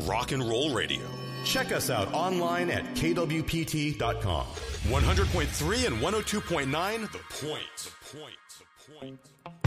rock and roll radio. Check us out online at kwpt.com. 100.3 and 102.9, The Point.